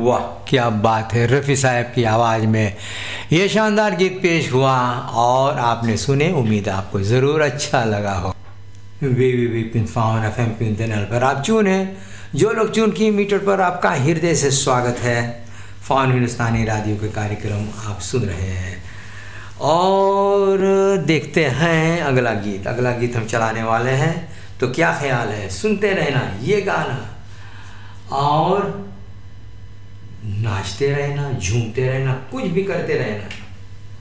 वाह क्या बात है, रफ़ी साहब की आवाज़ में ये शानदार गीत पेश हुआ और आपने सुने। उम्मीद आपको ज़रूर अच्छा लगा हो। www.fawn.fm चैनल पर आप चून हैं, जो लोग चून की मीटर पर आपका हृदय से स्वागत है। फाउन हिंदुस्तानी रेडियो के कार्यक्रम आप सुन रहे हैं और देखते हैं अगला गीत हम चलाने वाले हैं। तो क्या ख्याल है, सुनते रहना ये गाना और नाचते रहना, झूमते रहना, कुछ भी करते रहना।